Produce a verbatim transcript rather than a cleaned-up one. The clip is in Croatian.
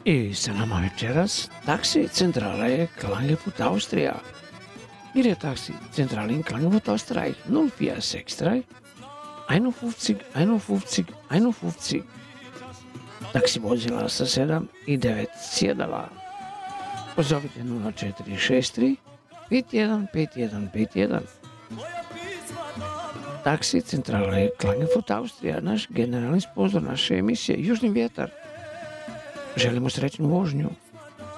I sa nama večeras taksi centrale Klagenfurt, Austrija. Ihre Taxizentrale in Klagenfurt, Österreich null vier sechs drei einundfünfzig einundfünfzig einundfünfzig. Taksi vozila sa sedam i devet sjedala. Pozovite nula četiri šest tri pet jedan pet jedan pet jedan. Taksi centrale Klagenfurt, Austrija, naš generalni sponzor naše emisije Južni vjetar. Želimo srećnu vožnju.